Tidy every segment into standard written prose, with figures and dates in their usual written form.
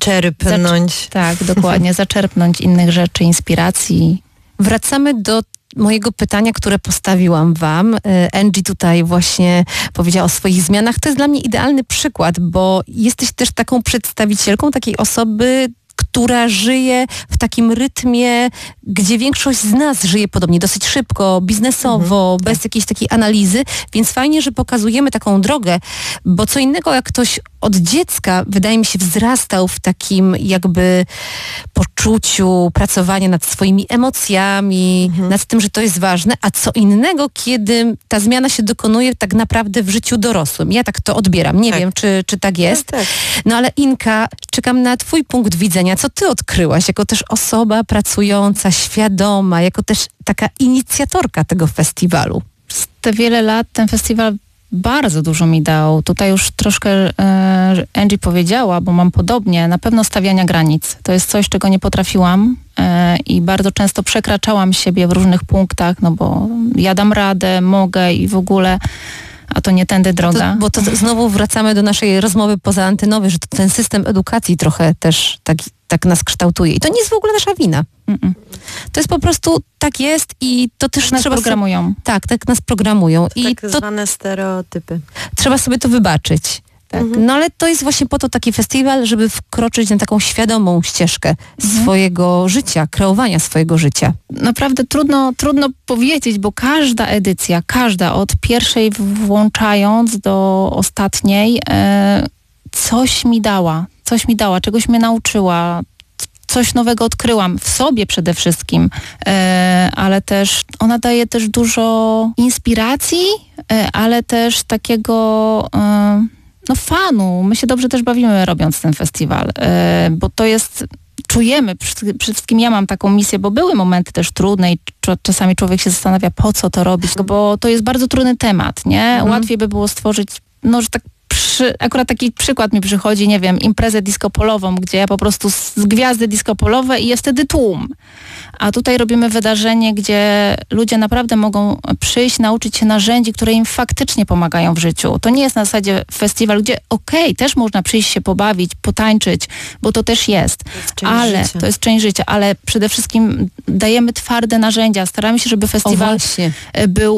Zaczerpnąć. Tak, dokładnie. Zaczerpnąć innych rzeczy, inspiracji. Wracamy do mojego pytania, które postawiłam wam. Angie tutaj właśnie powiedziała o swoich zmianach. To jest dla mnie idealny przykład, bo jesteś też taką przedstawicielką takiej osoby, która żyje w takim rytmie, gdzie większość z nas żyje podobnie, dosyć szybko, biznesowo, bez jakiejś takiej analizy, więc fajnie, że pokazujemy taką drogę, bo co innego jak ktoś od dziecka, wydaje mi się, wzrastał w takim jakby poczuciu pracowania nad swoimi emocjami, nad tym, że to jest ważne, a co innego, kiedy ta zmiana się dokonuje tak naprawdę w życiu dorosłym. Ja tak to odbieram. Nie wiem, czy tak jest. Tak. No ale Inka, czekam na twój punkt widzenia. Co ty odkryłaś jako też osoba pracująca, świadoma, jako też taka inicjatorka tego festiwalu? Przez te wiele lat ten festiwal bardzo dużo mi dał. Tutaj już troszkę Angie powiedziała, bo mam podobnie, na pewno stawiania granic. To jest coś, czego nie potrafiłam i bardzo często przekraczałam siebie w różnych punktach, no bo ja dam radę, mogę i w ogóle, a to nie tędy droga. Bo to znowu wracamy do naszej rozmowy pozaantenowej, że to ten system edukacji trochę też tak nas kształtuje. I to nie jest w ogóle nasza wina. To jest po prostu tak jest i to też nas trzeba programują. Tak nas programują. I tak zwane stereotypy. Trzeba sobie to wybaczyć. Tak. No ale to jest właśnie po to taki festiwal, żeby wkroczyć na taką świadomą ścieżkę swojego życia, kreowania swojego życia. Naprawdę trudno powiedzieć, bo każda edycja, od pierwszej włączając do ostatniej, coś mi dała, czegoś mnie nauczyła, coś nowego odkryłam w sobie przede wszystkim, ale też ona daje też dużo inspiracji, ale też takiego fanu. My się dobrze też bawimy robiąc ten festiwal, bo to jest, czujemy, przede wszystkim ja mam taką misję, bo były momenty też trudne i czasami człowiek się zastanawia, po co to robić, bo to jest bardzo trudny temat, nie? Łatwiej by było stworzyć, że tak akurat taki przykład mi przychodzi, nie wiem, imprezę disco-polową, gdzie ja po prostu z gwiazdy disco-polowe i jest wtedy tłum. A tutaj robimy wydarzenie, gdzie ludzie naprawdę mogą przyjść, nauczyć się narzędzi, które im faktycznie pomagają w życiu. To nie jest na zasadzie festiwal, gdzie też można przyjść się pobawić, potańczyć, bo to też jest. To jest część życia, ale przede wszystkim dajemy twarde narzędzia. Staramy się, żeby festiwal był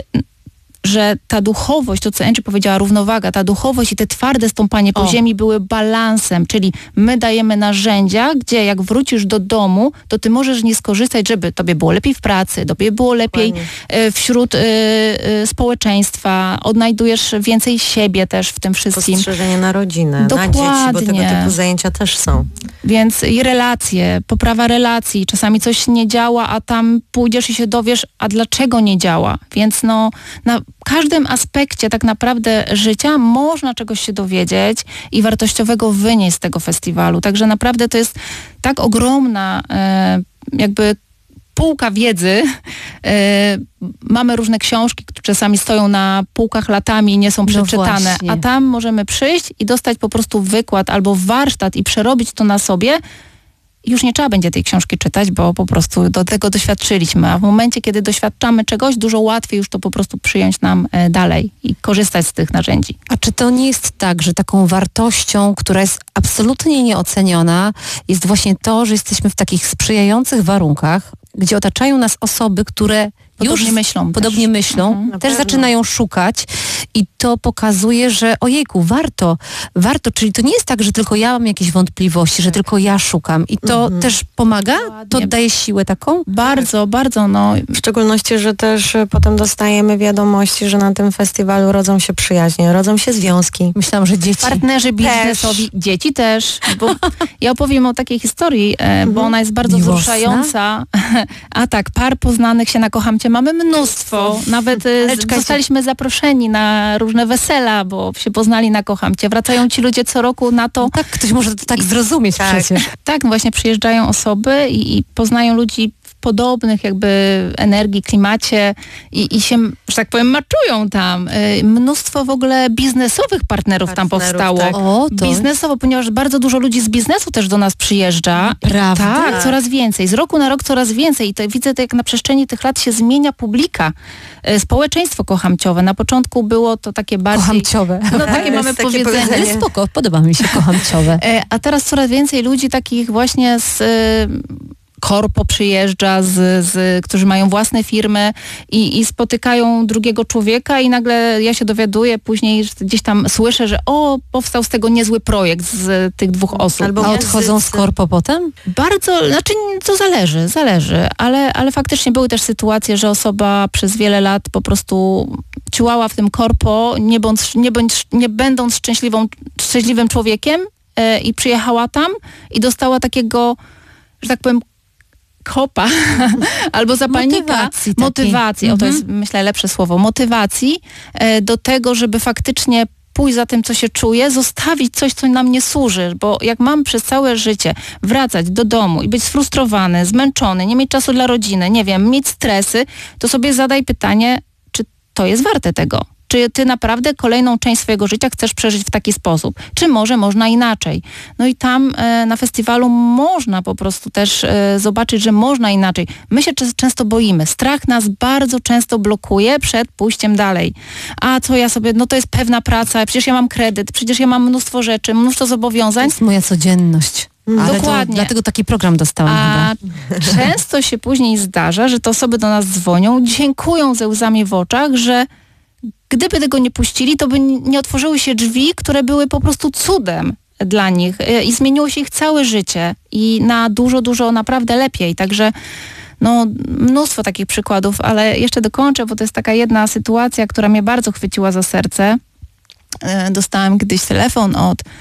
że ta duchowość, to co Angie powiedziała, równowaga, ta duchowość i te twarde stąpanie po ziemi były balansem, czyli my dajemy narzędzia, gdzie jak wrócisz do domu, to ty możesz nie skorzystać, żeby tobie było lepiej w pracy, tobie było lepiej wśród społeczeństwa, odnajdujesz więcej siebie też w tym wszystkim. Postrzeżenie na rodzinę, dokładnie, na dzieci, bo tego typu zajęcia też są. Więc i relacje, poprawa relacji, czasami coś nie działa, a tam pójdziesz i się dowiesz, a dlaczego nie działa. Więc na każdym aspekcie tak naprawdę życia można czegoś się dowiedzieć i wartościowego wynieść z tego festiwalu. Także naprawdę to jest tak ogromna jakby półka wiedzy. Mamy różne książki, które czasami stoją na półkach latami i nie są przeczytane, a tam możemy przyjść i dostać po prostu wykład albo warsztat i przerobić to na sobie. Już nie trzeba będzie tej książki czytać, bo po prostu do tego doświadczyliśmy, a w momencie, kiedy doświadczamy czegoś, dużo łatwiej już to po prostu przyjąć nam dalej i korzystać z tych narzędzi. A czy to nie jest tak, że taką wartością, która jest absolutnie nieoceniona, jest właśnie to, że jesteśmy w takich sprzyjających warunkach, gdzie otaczają nas osoby, które podobnie myślą, też zaczynają szukać i to pokazuje, że ojejku, warto, czyli to nie jest tak, że tylko ja mam jakieś wątpliwości, że tylko ja szukam i to też pomaga? To daje siłę taką? Bardzo, bardzo, W szczególności, że też potem dostajemy wiadomości, że na tym festiwalu rodzą się przyjaźnie, rodzą się związki. Myślałam, że dzieci. Partnerzy biznesowi, dzieci też, bo ja opowiem o takiej historii, bo ona jest bardzo wzruszająca. A tak, par poznanych się na Kocham Cię mamy mnóstwo. Nawet zostaliśmy zaproszeni na różne wesela, bo się poznali na Kocham Cię. Wracają ci ludzie co roku na to. Tak, ktoś może to tak zrozumieć przecież. Tak, właśnie przyjeżdżają osoby i poznają ludzi podobnych jakby energii, klimacie i się, że tak powiem, maczują tam. Mnóstwo w ogóle biznesowych partnerów tam powstało. tak. O, to Biznesowo, ponieważ bardzo dużo ludzi z biznesu też do nas przyjeżdża. Prawda? Tak, coraz więcej. Z roku na rok coraz więcej. I to widzę, to jak na przestrzeni tych lat się zmienia publika. Społeczeństwo kochamciowe. Na początku było to takie bardziej... kochamciowe. No takie jest mamy takie powiedzenie. powiedzenie. Spoko, podoba mi się kochamciowe. A teraz coraz więcej ludzi takich właśnie z korpo przyjeżdża, którzy mają własne firmy i spotykają drugiego człowieka i nagle ja się dowiaduję później, że gdzieś tam słyszę, że powstał z tego niezły projekt z tych dwóch osób. Albo A odchodzą z korpo potem? Bardzo, znaczy to zależy, ale faktycznie były też sytuacje, że osoba przez wiele lat po prostu ciułała w tym korpo, nie będąc szczęśliwym człowiekiem i przyjechała tam i dostała takiego, że tak powiem, kopa albo zapalnika, motywacji, to jest myślę lepsze słowo, motywacji do tego, żeby faktycznie pójść za tym, co się czuje, zostawić coś, co nam nie służy, bo jak mam przez całe życie wracać do domu i być sfrustrowany, zmęczony, nie mieć czasu dla rodziny, nie wiem, mieć stresy, to sobie zadaj pytanie, czy to jest warte tego? Czy ty naprawdę kolejną część swojego życia chcesz przeżyć w taki sposób? Czy może można inaczej? No i tam na festiwalu można po prostu też zobaczyć, że można inaczej. My się często boimy. Strach nas bardzo często blokuje przed pójściem dalej. A co ja sobie, no to jest pewna praca, przecież ja mam kredyt, przecież ja mam mnóstwo rzeczy, mnóstwo To zobowiązań. jest moja codzienność. Ale Dokładnie. dlatego taki program dostałam A chyba. często się później zdarza, że te osoby do nas dzwonią, dziękują ze łzami w oczach, że gdyby tego nie puścili, to by nie otworzyły się drzwi, które były po prostu cudem dla nich i zmieniło się ich całe życie i na dużo, dużo naprawdę lepiej. Także no, mnóstwo takich przykładów, ale jeszcze dokończę, bo to jest taka jedna sytuacja, która mnie bardzo chwyciła za serce. Dostałam kiedyś telefon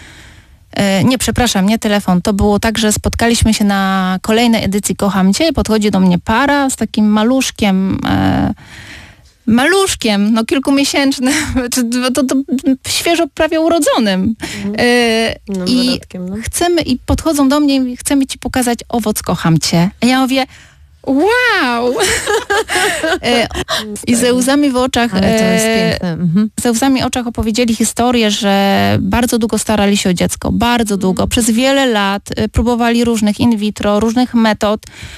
nie telefon, to było tak, że spotkaliśmy się na kolejnej edycji Kocham Cię, podchodzi do mnie para z takim maluszkiem, no kilkumiesięcznym, to świeżo prawie urodzonym. I podchodzą do mnie i chcemy ci pokazać owoc Kocham Cię. A ja mówię, wow! I ze łzami w oczach Ale to jest piękne. ze łzami w oczach opowiedzieli historię, że bardzo długo starali się o dziecko, bardzo długo, przez wiele lat próbowali różnych in vitro, różnych metod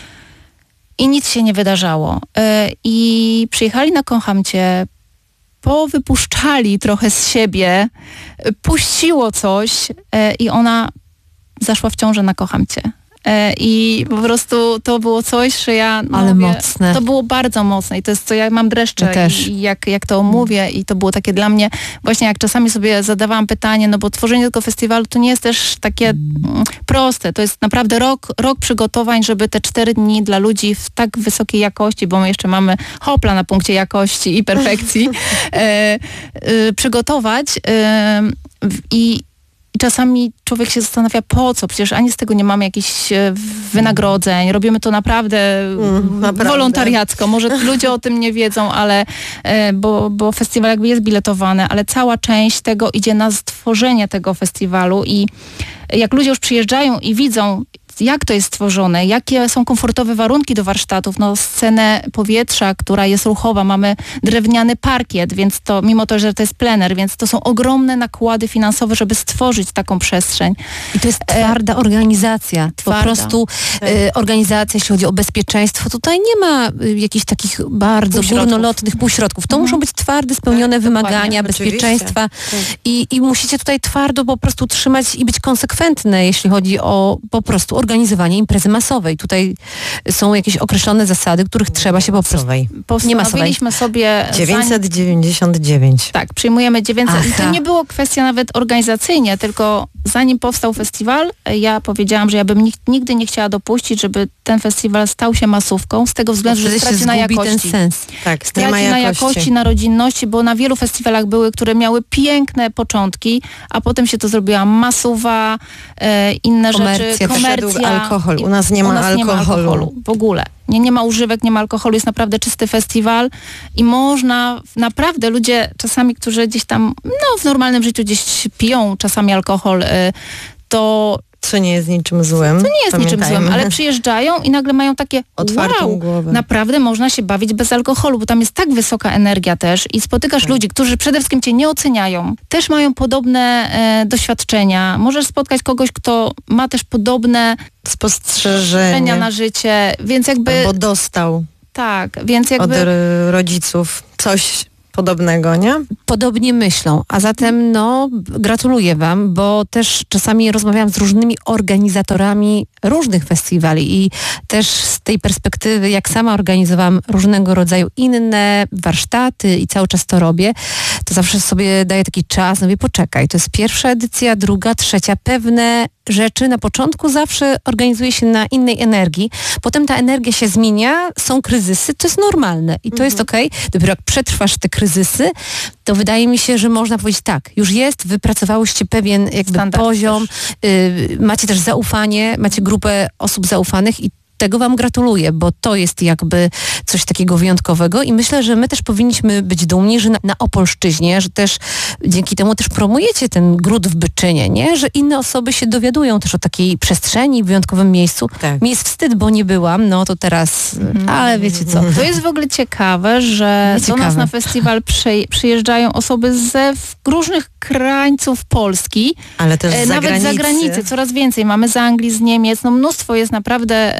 i nic się nie wydarzało. I przyjechali na Kocham Cię, powypuszczali trochę z siebie, puściło coś i ona zaszła w ciążę na Kocham Cię. I po prostu to było coś, że ja... Ale mocne. To było bardzo mocne i to jest co, ja mam dreszcze też. i jak to mówię i to było takie dla mnie, właśnie jak czasami sobie zadawałam pytanie, no bo tworzenie tego festiwalu to nie jest też takie proste, to jest naprawdę rok przygotowań, żeby te 4 dni dla ludzi w tak wysokiej jakości, bo my jeszcze mamy hopla na punkcie jakości i perfekcji, przygotować i czasami człowiek się zastanawia, po co? Przecież ani z tego nie mamy jakichś wynagrodzeń. Robimy to naprawdę wolontariacko. Może ludzie o tym nie wiedzą, ale bo festiwal jakby jest biletowany, ale cała część tego idzie na stworzenie tego festiwalu i jak ludzie już przyjeżdżają i widzą, jak to jest stworzone, jakie są komfortowe warunki do warsztatów, no scenę powietrza, która jest ruchowa, mamy drewniany parkiet, więc to, mimo to, że to jest plener, więc to są ogromne nakłady finansowe, żeby stworzyć taką przestrzeń. I to jest twarda organizacja. Po prostu organizacja, jeśli chodzi o bezpieczeństwo, tutaj nie ma jakichś takich bardzo górnolotnych półśrodków. To muszą być twarde, spełnione wymagania bezpieczeństwa i musicie tutaj twardo po prostu trzymać i być konsekwentne, jeśli chodzi o po prostu organizowanie imprezy masowej. Tutaj są jakieś określone zasady, których trzeba się po prostu... Postanowiliśmy sobie... 999. Tak, przyjmujemy 900. I to nie było kwestia nawet organizacyjnie, tylko zanim powstał festiwal, ja powiedziałam, że ja bym nigdy nie chciała dopuścić, żeby ten festiwal stał się masówką, z tego względu, że straci na jakości. Ten sens. Tak, straci na jakości, na rodzinności, bo na wielu festiwalach były, które miały piękne początki, a potem się to zrobiła masuwa, inne rzeczy, komercja. Alkohol. U nas nie ma alkoholu. W ogóle. Nie ma używek, nie ma alkoholu, jest naprawdę czysty festiwal i można, naprawdę ludzie czasami, którzy gdzieś tam, w normalnym życiu gdzieś piją czasami alkohol, to Co nie jest niczym złym. To nie jest niczym złym, ale przyjeżdżają i nagle mają takie otwartą głowę. Naprawdę można się bawić bez alkoholu, bo tam jest tak wysoka energia też i spotykasz ludzi, którzy przede wszystkim cię nie oceniają. Też mają podobne doświadczenia. Możesz spotkać kogoś, kto ma też podobne spostrzeżenia na życie, więc jakby... Albo dostał więc jakby... od rodziców coś podobnego, nie? Podobnie myślą, a zatem gratuluję wam, bo też czasami rozmawiałam z różnymi organizatorami różnych festiwali i też z tej perspektywy, jak sama organizowałam różnego rodzaju inne warsztaty i cały czas to robię, to zawsze sobie daję taki czas, mówię, poczekaj, to jest pierwsza edycja, druga, trzecia, pewne rzeczy na początku zawsze organizuje się na innej energii, potem ta energia się zmienia, są kryzysy, to jest normalne i to jest okej. Dopiero jak przetrwasz te kryzysy, to wydaje mi się, że można powiedzieć tak, już jest, wypracowałyście pewien jakby poziom, macie też zaufanie, macie grupę osób zaufanych i tego wam gratuluję, bo to jest jakby coś takiego wyjątkowego i myślę, że my też powinniśmy być dumni, że na Opolszczyźnie, że też dzięki temu też promujecie ten gród w Byczynie, nie? Że inne osoby się dowiadują też o takiej przestrzeni, wyjątkowym miejscu. Tak. Mi jest wstyd, bo nie byłam, to teraz, ale wiecie co. To jest w ogóle ciekawe, że do nas na festiwal przyjeżdżają osoby ze różnych krańców Polski, ale też nawet z zagranicy, coraz więcej. Mamy z Anglii, z Niemiec, mnóstwo jest naprawdę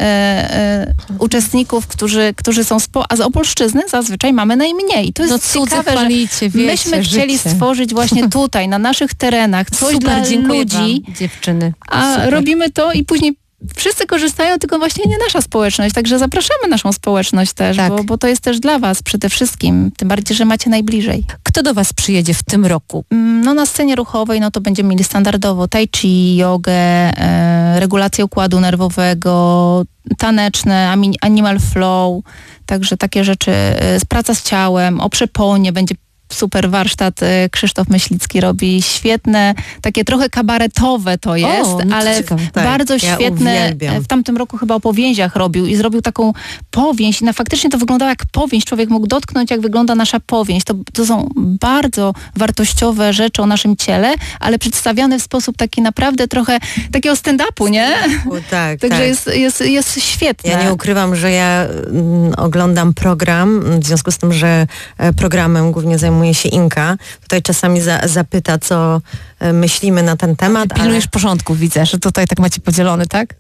uczestników, którzy są a z Opolszczyzny zazwyczaj mamy najmniej. To jest ciekawe, chwalicie, że myśmy chcieli stworzyć właśnie tutaj, na naszych terenach, coś dla ludzi. Wam, dziewczyny. A robimy to i później wszyscy korzystają, tylko właśnie nie nasza społeczność. Także zapraszamy naszą społeczność też, bo to jest też dla was przede wszystkim. Tym bardziej, że macie najbliżej. Kto do was przyjedzie w tym roku? Na scenie ruchowej, to będziemy mieli standardowo tai chi, jogę, regulację układu nerwowego, taneczne, animal flow, także takie rzeczy, praca z ciałem, o przeponie będzie super warsztat Krzysztof Myślicki robi, świetne, takie trochę kabaretowe to jest, ale bardzo świetne. W tamtym roku chyba o powięziach robił i zrobił taką powięź i faktycznie to wyglądało jak powięź. Człowiek mógł dotknąć, jak wygląda nasza powięź. To są bardzo wartościowe rzeczy o naszym ciele, ale przedstawione w sposób taki naprawdę trochę takiego stand-upu, nie? Tak, także jest świetne. Ja nie ukrywam, że ja oglądam program, w związku z tym, że programem głównie zajmuje się Inka. Tutaj czasami zapyta, co myślimy na ten temat. Pilnujesz porządku, widzę, że tutaj tak macie podzielony, tak?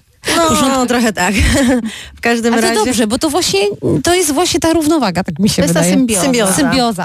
Trochę tak. W każdym razie... to dobrze, bo to jest właśnie ta równowaga, tak mi się wydaje. To jest ta symbioza.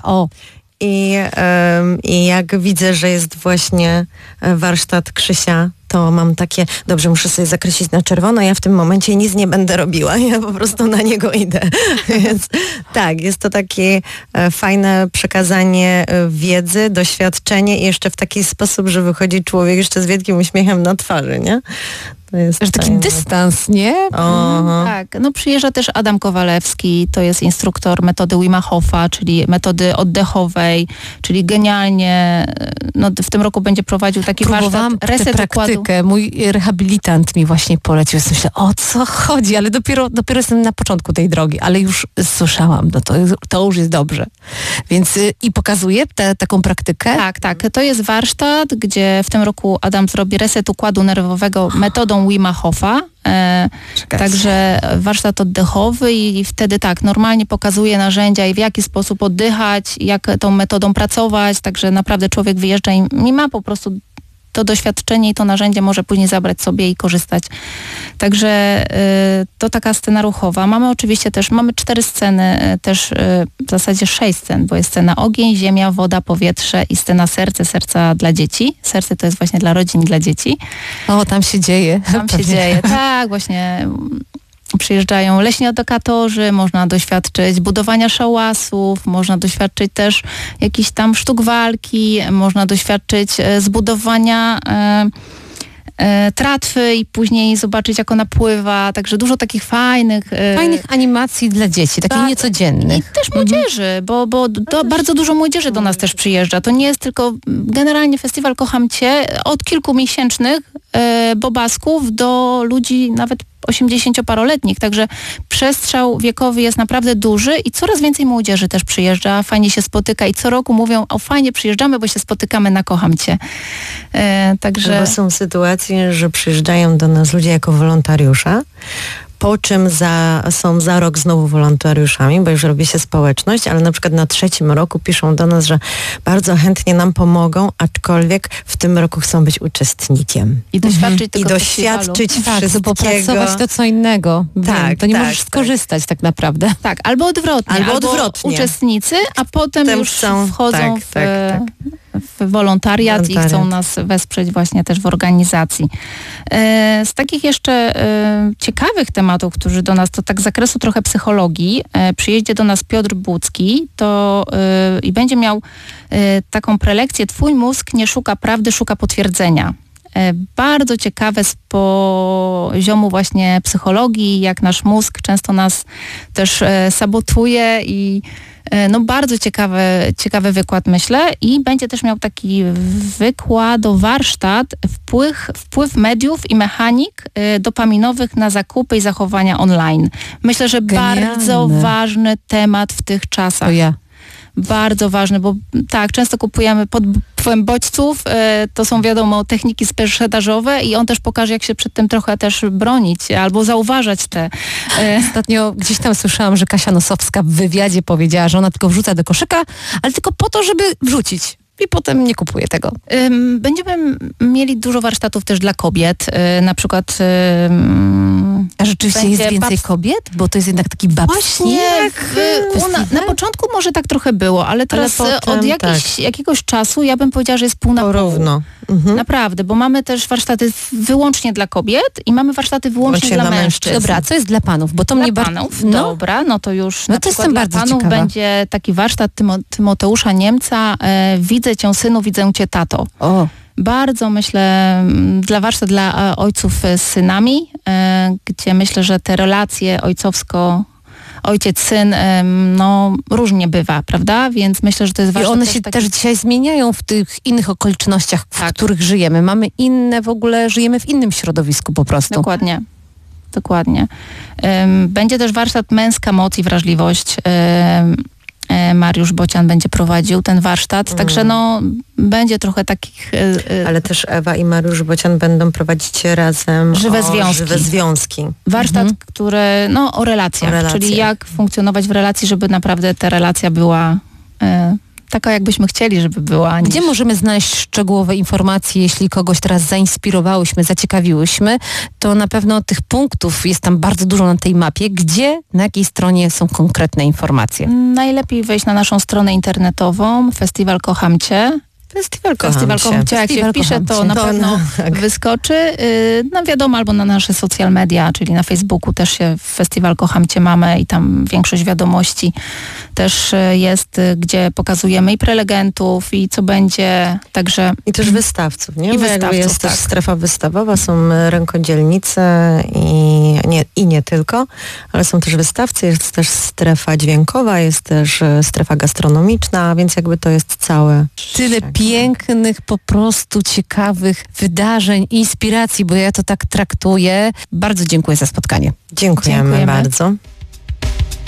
I jak widzę, że jest właśnie warsztat Krzysia, to mam takie, dobrze, muszę sobie zakreślić na czerwono, ja w tym momencie nic nie będę robiła, ja po prostu na niego idę. Więc tak, jest to takie fajne przekazanie wiedzy, doświadczenie i jeszcze w taki sposób, że wychodzi człowiek jeszcze z wielkim uśmiechem na twarzy, nie? To jest że taki dystans, nie? Tak, przyjeżdża też Adam Kowalewski, to jest instruktor metody Wima Hofa, czyli metody oddechowej, czyli genialnie, w tym roku będzie prowadził taki warsztat reset układu. Mój rehabilitant mi właśnie polecił. Myślę, o co chodzi, ale dopiero jestem na początku tej drogi, ale już słyszałam, to już jest dobrze. Więc i pokazuje taką praktykę? Tak. To jest warsztat, gdzie w tym roku Adam zrobi reset układu nerwowego metodą Wima Hofa. Także warsztat oddechowy i wtedy normalnie pokazuje narzędzia i w jaki sposób oddychać, jak tą metodą pracować, także naprawdę człowiek wyjeżdża i ma po prostu to doświadczenie i to narzędzie może później zabrać sobie i korzystać. Także to taka scena ruchowa. Mamy oczywiście też, 4 sceny, też w zasadzie 6 scen, bo jest scena ogień, ziemia, woda, powietrze i scena serca dla dzieci. Serce to jest właśnie dla rodzin i dla dzieci. Tam się dzieje. Tak, właśnie przyjeżdżają leśni edukatorzy, można doświadczyć budowania szałasów, można doświadczyć też jakichś tam sztuk walki, można doświadczyć zbudowania tratwy i później zobaczyć, jak ona pływa. Także dużo takich fajnych animacji dla dzieci, takich niecodziennych. I też młodzieży, bo bardzo dużo młodzieży do nas też przyjeżdża. To nie jest tylko generalnie festiwal Kocham Cię od kilkumiesięcznych bobasków do ludzi nawet 80-paroletnich, także przestrzał wiekowy jest naprawdę duży i coraz więcej młodzieży też przyjeżdża, fajnie się spotyka i co roku mówią, o fajnie przyjeżdżamy, bo się spotykamy na Kocham Cię. Także... Bo są sytuacje, że przyjeżdżają do nas ludzie jako wolontariusze, po czym są za rok znowu wolontariuszami, bo już robi się społeczność, ale na przykład na 3. roku piszą do nas, że bardzo chętnie nam pomogą, aczkolwiek w tym roku chcą być uczestnikiem. I doświadczyć tego doświadczyć wszystkiego. Bo pracować to co innego. Tak, to nie możesz skorzystać tak naprawdę. Tak, albo odwrotnie. Albo uczestnicy, a potem już wchodzą w wolontariat i chcą nas wesprzeć właśnie też w organizacji. Z takich jeszcze ciekawych tematów, którzy do nas, to tak z zakresu trochę psychologii, przyjedzie do nas Piotr Budzki i będzie miał taką prelekcję Twój mózg nie szuka prawdy, szuka potwierdzenia. Bardzo ciekawe z poziomu właśnie psychologii, jak nasz mózg często nas też sabotuje i bardzo ciekawy wykład, myślę, i będzie też miał taki warsztat wpływ mediów i mechanik dopaminowych na zakupy i zachowania online. Myślę, że bardzo ważny temat w tych czasach. Bardzo ważny, bo tak, często kupujemy pod wpływem bodźców, to są wiadomo techniki sprzedażowe i on też pokaże, jak się przed tym trochę też bronić albo zauważać te. Ostatnio gdzieś tam słyszałam, że Kasia Nosowska w wywiadzie powiedziała, że ona tylko wrzuca do koszyka, ale tylko po to, żeby wrzucić. I potem nie kupuje tego. Będziemy mieli dużo warsztatów też dla kobiet, na przykład... A rzeczywiście jest więcej kobiet? Bo to jest jednak taki babski na początku może tak trochę było, ale teraz potem, od jakiegoś czasu ja bym powiedziała, że jest pół na pół. Porówno. Naprawdę, bo mamy też warsztaty wyłącznie dla kobiet i mamy warsztaty wyłącznie dla mężczyzn. Dobra, co jest dla panów? Bo to dla panów, dobra, no to już na przykład dla panów ciekawa. Będzie taki warsztat Tymoteusza Niemca, Widzę Cię, synu, widzę Cię, tato. Bardzo myślę, warsztat dla ojców z synami, gdzie myślę, że te relacje ojciec-syn, różnie bywa, prawda? Więc myślę, że to jest ważne. I one się też dzisiaj zmieniają w tych innych okolicznościach, w których żyjemy. Mamy inne w ogóle, żyjemy w innym środowisku po prostu. Dokładnie. Będzie też warsztat Męska moc i wrażliwość. Mariusz Bocian będzie prowadził ten warsztat, także będzie trochę takich... Ale też Ewa i Mariusz Bocian będą prowadzić razem Żywe związki. Warsztat, który, o relacjach, czyli jak funkcjonować w relacji, żeby naprawdę ta relacja była... taka, jakbyśmy chcieli, żeby była. Gdzie możemy znaleźć szczegółowe informacje, jeśli kogoś teraz zainspirowałyśmy, zaciekawiłyśmy, to na pewno tych punktów jest tam bardzo dużo na tej mapie. Gdzie, na jakiej stronie są konkretne informacje? Najlepiej wejść na naszą stronę internetową, Festiwal Kocham Cię. Festiwal Kocham Cię. Jak się wpisze, to na pewno wyskoczy. Wiadomo, albo na nasze social media, czyli na Facebooku też się Festiwal Kocham Cię mamy i tam większość wiadomości też jest, gdzie pokazujemy i prelegentów, i co będzie, także... I też wystawców, nie? I wystawców, jest też strefa wystawowa, są rękodzielnicy i nie tylko, ale są też wystawcy, jest też strefa dźwiękowa, jest też strefa gastronomiczna, więc jakby to jest całe... Tyle pięknych, po prostu ciekawych wydarzeń, inspiracji, bo ja to tak traktuję. Bardzo dziękuję za spotkanie. Dziękujemy bardzo.